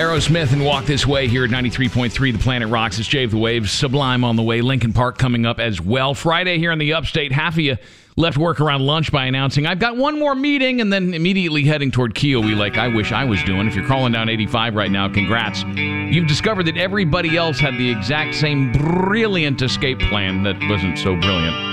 Aerosmith and Walk This Way here at 93.3 The Planet Rocks. It's Jay of the Waves. Sublime on the way. Linkin Park coming up as well. Friday here in the upstate. Half of you left work around lunch by announcing, I've got one more meeting, and then immediately heading toward Kiowee like I wish I was doing. If you're crawling down 85 right now, congrats. You've discovered that everybody else had the exact same brilliant escape plan that wasn't so brilliant.